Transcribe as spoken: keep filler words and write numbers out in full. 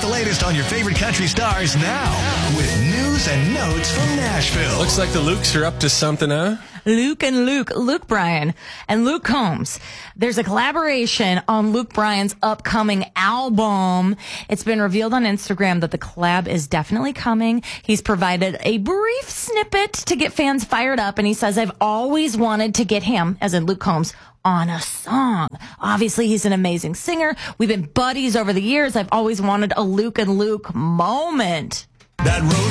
the latest on your favorite country stars now with news and notes from Nashville. Looks like the Lukes are up to something, huh? Luke and Luke, Luke Bryan and Luke Combs. There's a collaboration on Luke Bryan's upcoming album. It's been revealed on Instagram that the collab is definitely coming. He's provided a brief snippet to get fans fired up, and he says, I've always wanted to get him, as in Luke Combs, on a song. Obviously, he's an amazing singer. We've been buddies over the years. I've always wanted a Luke and Luke moment. That road